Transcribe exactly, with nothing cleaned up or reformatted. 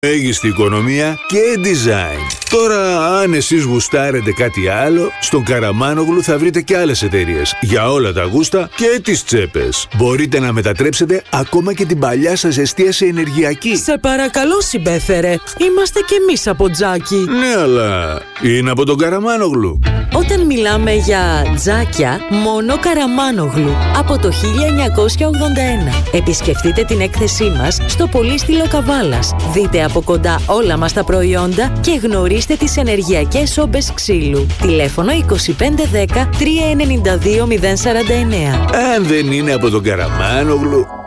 Μέγιστη οικονομία και design. Τώρα, αν εσείς γουστάρετε κάτι άλλο, στον Καραμάνογλου θα βρείτε και άλλες εταιρείες για όλα τα γούστα και τις τσέπες. Μπορείτε να μετατρέψετε ακόμα και την παλιά σας εστίαση ενεργειακή. Σε παρακαλώ, συμπέφερε. Είμαστε κι εμείς από Τζάκι. Ναι, αλλά είναι από τον Καραμάνογλου. Όταν μιλάμε για τζάκια, μόνο Καραμάνογλου. Από το χίλια εννιακόσια ογδόντα ένα. Επισκεφτείτε την έκθεσή μας στο Πολύστηλο Καβάλας. Δείτε από κοντά όλα μας τα προϊόντα και γνωρίστε τις ενεργειακές όμπες ξύλου. Τηλέφωνο είκοσι πέντε δέκα τριακόσια ενενήντα δύο μηδέν σαράντα εννέα. Αν δεν είναι από τον Καραμάνογλου,